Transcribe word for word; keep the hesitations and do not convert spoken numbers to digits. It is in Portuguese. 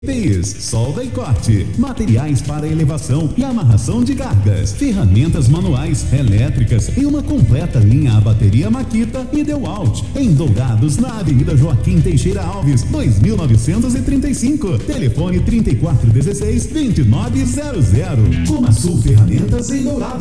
Pis, solda e corte, materiais para elevação e amarração de cargas, ferramentas manuais, elétricas e uma completa linha a bateria Makita e DeWalt. Em Dourados, na Avenida Joaquim Teixeira Alves, dois mil novecentos e trinta e cinco. Telefone trinta e quatro dezesseis, vinte e nove zero zero. Comasul Ferramentas em Dourados.